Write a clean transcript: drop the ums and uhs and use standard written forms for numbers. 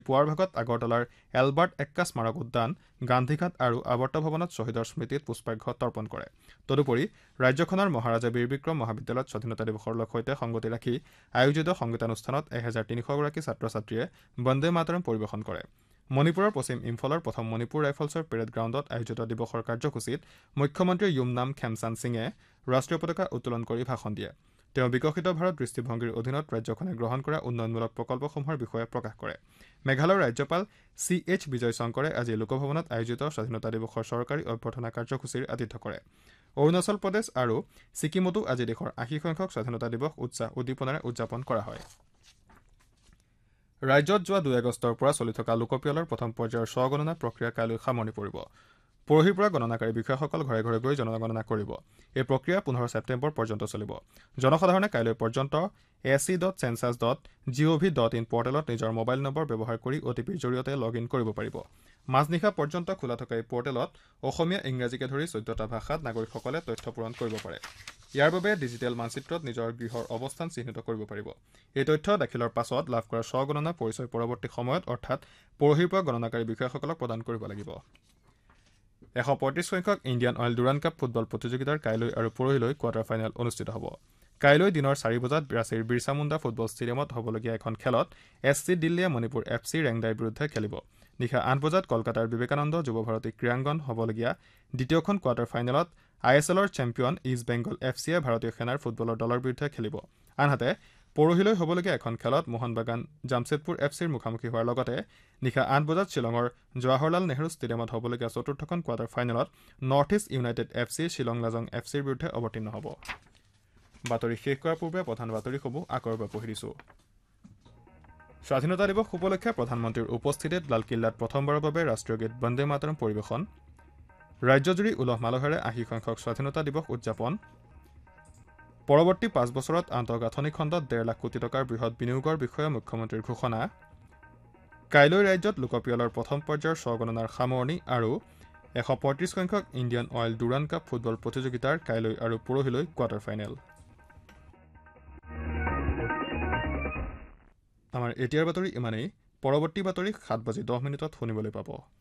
পুৱাৰ ভাগত আগৰতলাৰ এলবাৰ্ট এক্কা স্মাৰক উদ্যান, গান্ধীঘাট আৰু আৱৰ্ত ভৱনত শ্বহীদৰ স্মৃতিত পুষ্পাৰ্ঘ্য তৰ্পণ কৰে। তদুপৰি ৰাজ্যখনৰ মহাৰাজা বীৰ বিক্ৰম মহাবিদ্যালয়ত স্বাধীনতা দিৱসৰ সৈতে সংগতি ৰাখি আয়োজিত সংগীতানুষ্ঠানত 1300 গৰাকী ছাত্ৰ ছাত্ৰীয়ে বন্দে মাতৰম পৰিৱেশন কৰে। মণিপুৰৰ পশ্চিম ইম্ফলৰ প্ৰথম মণিপুৰ ৰাইফলছৰ পেৰেড গ্ৰাউণ্ডত আয়োজিত দিৱসৰ কাৰ্যসূচীত মুখ্যমন্ত্ৰী য়ুমনাম খেমচান সিঙে ৰাষ্ট্ৰীয় পতাকা উত্তোলন কৰি ভাষণ দিয়ে। তেওঁ বিকশিত ভাৰত দৃষ্টিভংগীৰ অধীনত ৰাজ্যখনে গ্ৰহণ কৰা উন্নয়নমূলক প্ৰকল্পসমূহৰ বিষয়ে প্ৰকাশ কৰে। মেঘালয়ৰ ৰাজ্যপাল CH বিজয় শংকৰে আজি লোকভৱনত আয়োজিত স্বাধীনতা দিৱসৰ চৰকাৰী অভ্যৰ্থনা কাৰ্যসূচীৰ আতিথ্য কৰে। অৰুণাচল প্ৰদেশ আৰু ছিকিমতো আজি দেশৰ 80সংখ্যক স্বাধীনতা দিৱস উৎসাহ উদ্দীপনাৰে উদযাপন কৰা হয়। ৰাজ্যত যোৱা 2 আগষ্টৰ পৰা চলি থকা লোকপিয়লৰ প্ৰথম পৰ্যায়ৰ স্বগণনা প্ৰক্ৰিয়া কাইলৈ সামৰণি পৰিব। পৰহিৰ পৰা গণনাকাৰী বিষয়াসকল ঘৰে ঘৰে গৈ জনগণনা কৰিব। এই প্ৰক্ৰিয়া 15 ছেপ্টেম্বৰ পৰ্যন্ত চলিব। জনসাধাৰণে কাইলৈ পৰ্যন্ত ac.census.gov.in পৰ্টেলত নিজৰ মোবাইল নম্বৰ ব্যৱহাৰ কৰি OTPৰ জৰিয়তে লগ ইন কৰিব পাৰিব। মাজনিশা পৰ্যন্ত খোলা থকা এই পৰ্টেলত অসমীয়া, ইংৰাজীকে ধৰি 14টা ভাষাত নাগৰিকসকলে তথ্য পূৰণ কৰিব পাৰে। ইয়াৰ বাবে ডিজিটেল মানচিত্ৰত নিজৰ গৃহৰ অৱস্থান চিহ্নিত কৰিব পাৰিব। এই তথ্য দাখিলৰ পাছত লাভ কৰা স্বগণনা পৰিচয় পৰৱৰ্তী সময়ত অৰ্থাৎ পৰহিৰ পৰা গণনাকাৰী বিষয়াসকলক প্ৰদান কৰিব লাগিব। 135 সংখ্যক Indian oil Durand cup football প্ৰতিযোগিতাৰ কাইলৈ আৰু পৰহিলৈ কোৱাৰ্টাৰ ফাইনেল অনুষ্ঠিত হ'ব। কাইলৈ দিনৰ 4 বজাত ৰাঁচীৰ বিৰছা মুণ্ডা ফুটবল ষ্টেডিয়ামত হ'বলগীয়া এখন খেলত SC দিল্লীয়ে মণিপুৰ FC ৰেংদাইৰ বিৰুদ্ধে খেলিব। নিশা 8 বজাত কলকাতাৰ বিবেকানন্দ যুৱ ভাৰতী ক্ৰীড়াংগন হ'বলগীয়া দ্বিতীয়খন কোৱাৰ্টাৰ ফাইনেলত ISLৰ চেম্পিয়ন ইষ্ট বেংগল FCয়ে ভাৰতীয় সেনাৰ ফুটবলৰ দলৰ বিৰুদ্ধে খেলিব। আনহাতে পৰহিলৈ হ'বলগীয়া এখন খেলত মোহন বাগান জামছেদপুৰ FCৰ মুখামুখি হোৱাৰ লগতে নিশা 8 বজাত শ্বিলঙৰ জৱাহৰলাল নেহৰু ষ্টেডিয়ামত হ'বলগীয়া চতুৰ্থখন কোৱাৰ্টাৰ ফাইনেলত north east United FC Shillong Lajong FCৰ বিৰুদ্ধে অৱতীৰ্ণ হ'ব। বাতৰি শেষ কৰাৰ পূৰ্বে প্ৰধান বাতৰিসমূহ আকৌ এবাৰ পঢ়ি দিছোঁ। স্বাধীনতা দিৱস উপলক্ষে প্ৰধানমন্ত্ৰীৰ উপস্থিতিত লালকিল্লাত প্ৰথমবাৰৰ বাবে ৰাষ্ট্ৰীয় গীত বন্দে মাতৰম পৰিৱেশন। ৰাজ্যজুৰি উলহ মালহেৰে 80 সংখ্যক স্বাধীনতা দিৱস উদযাপন। পৰৱৰ্তী 5 বছৰত আন্তঃগাঁথনি খণ্ডত 1.5 লাখ কোটি টকাৰ বৃহৎ বিনিয়োগৰ বিষয়ে মুখ্যমন্ত্ৰীৰ ঘোষণা। কাইলৈ ৰাজ্যত লোকপিয়লৰ প্ৰথম পৰ্যায়ৰ স্বগণনাৰ সামৰণি আৰু 135 সংখ্যক Indian oil Durand cup football প্ৰতিযোগিতাৰ কাইলৈ আৰু পৰহিলৈ কোৱাৰ্টাৰ ফাইনেল। আমাৰ এতিয়াৰ বাতৰি ইমানেই। পৰৱৰ্তী বাতৰি 7:10 শুনিবলৈ পাব।